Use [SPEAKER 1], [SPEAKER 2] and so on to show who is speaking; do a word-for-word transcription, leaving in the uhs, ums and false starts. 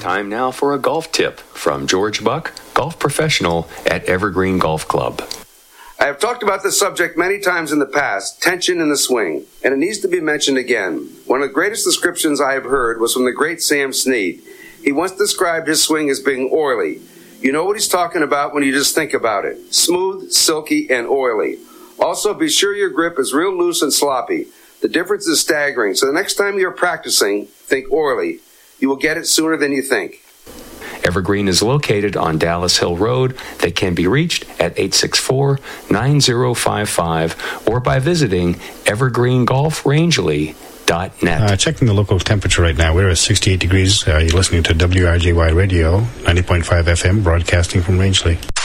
[SPEAKER 1] Time now for a golf tip from George Buck, golf professional at Evergreen Golf Club.
[SPEAKER 2] I have talked about this subject many times in the past, tension in the swing, and it needs to be mentioned again. One of the greatest descriptions I have heard was from the great Sam Snead. He once described his swing as being oily. You know what he's talking about when you just think about it. Smooth, silky, and oily. Also, be sure your grip is real loose and sloppy. The difference is staggering, so the next time you're practicing, think oily. You will get it sooner than you think.
[SPEAKER 1] Evergreen is located on Dallas Hill Road. They can be reached at eight six four, nine zero five five or by visiting evergreen golf rangeley dot net.
[SPEAKER 3] Uh, checking the local temperature right now. We're at sixty-eight degrees. Uh, you're listening to W R J Y Radio, ninety point five F M, broadcasting from Rangeley.